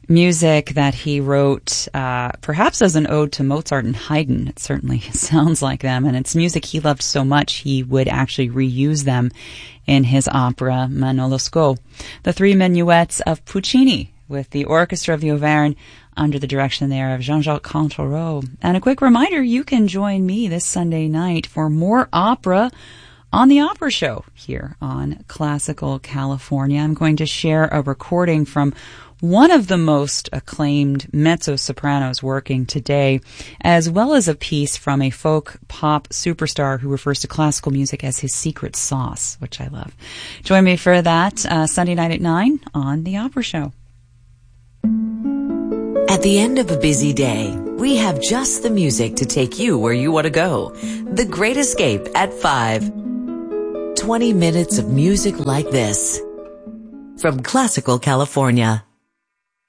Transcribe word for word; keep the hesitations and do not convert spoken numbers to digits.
music that he wrote uh, perhaps as an ode to Mozart and Haydn. It certainly sounds like them, and it's music he loved so much he would actually reuse them in his opera Manolo Lescaut. The three minuets of Puccini with the Orchestra of the Auvergne under the direction there of Jean-Jacques Cantoreau. And a quick reminder, you can join me this Sunday night for more opera on the Opera Show here on Classical California. I'm going to share a recording from one of the most acclaimed mezzo-sopranos working today, as well as a piece from a folk pop superstar who refers to classical music as his secret sauce, which I love. Join me for that uh, Sunday night at nine on The Opera Show. At the end of a busy day, we have just the music to take you where you want to go. The Great Escape at five. twenty minutes of music like this from Classical California.